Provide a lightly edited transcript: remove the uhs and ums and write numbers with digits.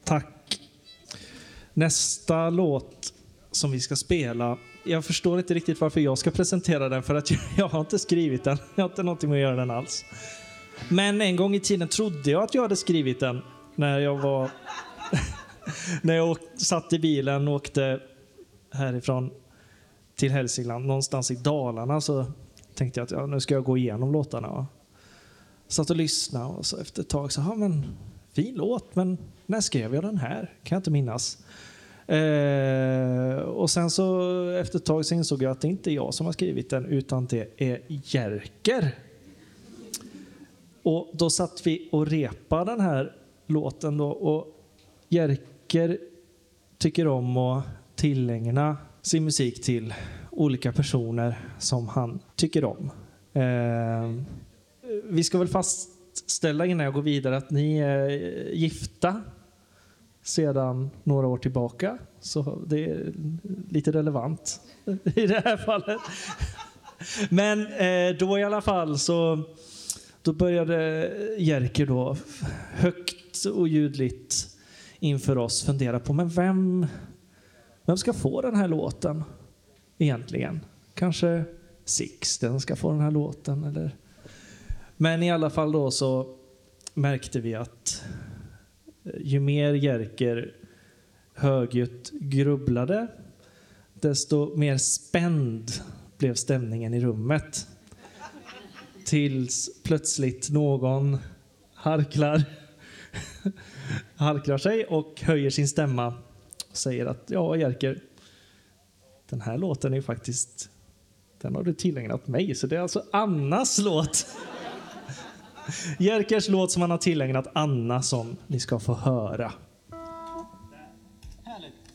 Tack. Nästa låt som vi ska spela, jag förstår inte riktigt varför jag ska presentera den, för att jag har inte skrivit den. Jag har inte någonting med att göra den alls. Men en gång i tiden trodde jag att jag hade skrivit den när jag var när jag satt i bilen och åkte härifrån till Hälsingland, någonstans i Dalarna, så tänkte jag att nu ska jag gå igenom låtarna. Satt och lyssnade och så efter ett tag så men fin låt, men när skrev jag den här? Kan jag inte minnas. Och sen så efter ett tag så insåg jag att det inte är jag som har skrivit den, utan det är Jerker. Och då satt vi och repade den här låten då, och Jerker tycker om att tillägna sin musik till olika personer som han tycker om. Vi ska väl fastställa innan jag går vidare att ni är gifta sedan några år tillbaka, så det är lite relevant i det här fallet. Men då i alla fall så då började Jerker då högt och ljudligt inför oss fundera på, men vem ska få den här låten egentligen? Kanske Sixten ska få den här låten, eller? Men i alla fall då så märkte vi att ju mer Jerker högljutt grubblade, desto mer spänd blev stämningen i rummet. Tills plötsligt någon harklar sig och höjer sin stämma och säger att ja, Jerker, den här låten är faktiskt, den har du tillägnat mig, så det är alltså Annas låt. Jerkers låt som han har tillägnat Anna, som ni ska få höra. Härligt.